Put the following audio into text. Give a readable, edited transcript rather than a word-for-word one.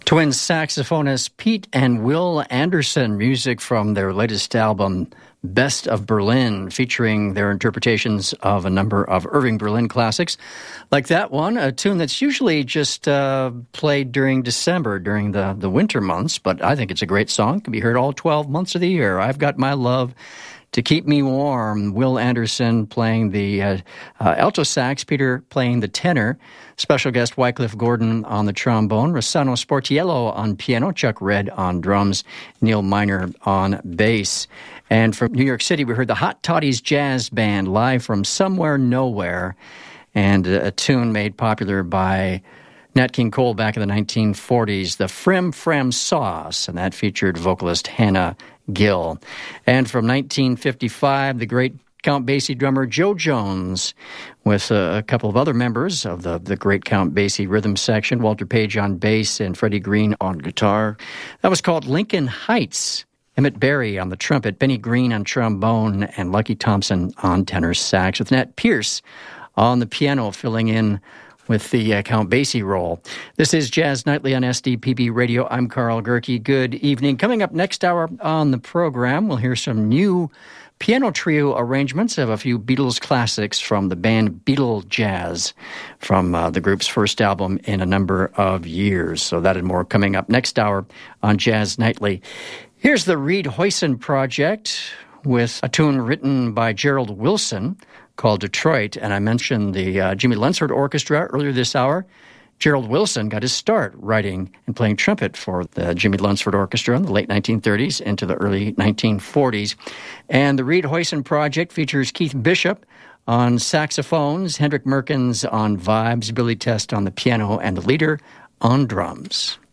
Twin saxophonists Pete and Will Anderson, music from their latest album, Best of Berlin, featuring their interpretations of a number of Irving Berlin classics. Like that one, a tune that's usually just played during December, during the winter months, but I think it's a great song. It can be heard all 12 months of the year. I've Got My Love to Keep Me Warm. Will Anderson playing the alto sax, Peter playing the tenor. Special guest Wycliffe Gordon on the trombone, Rossano Sportiello on piano, Chuck Red on drums, Neil Miner on bass. And from New York City, we heard the Hot Toddies Jazz Band live from Somewhere Nowhere, and a tune made popular by Nat King Cole back in the 1940s, the Frim Fram Sauce, and that featured vocalist Hannah Gill. And from 1955, the great Count Basie drummer Joe Jones with a couple of other members of the great Count Basie rhythm section, Walter Page on bass and Freddie Green on guitar. That was called Lincoln Heights. Emmett Berry on the trumpet, Benny Green on trombone, and Lucky Thompson on tenor sax, with Nat Pierce on the piano filling in with the Count Basie role. This is Jazz Nightly on SDPB Radio. I'm Carl Gerke. Good evening. Coming up next hour on the program, we'll hear some new piano trio arrangements of a few Beatles classics from the band Beatle Jazz from the group's first album in a number of years. So that and more coming up next hour on Jazz Nightly. Here's the Reed Hoyson Project with a tune written by Gerald Wilson called Detroit. And I mentioned the Jimmy Lunsford Orchestra earlier this hour. Gerald Wilson got his start writing and playing trumpet for the Jimmy Lunsford Orchestra in the late 1930s into the early 1940s. And the Reed Hoyson Project features Keith Bishop on saxophones, Hendrik Merkens on vibes, Billy Test on the piano, and the leader on drums.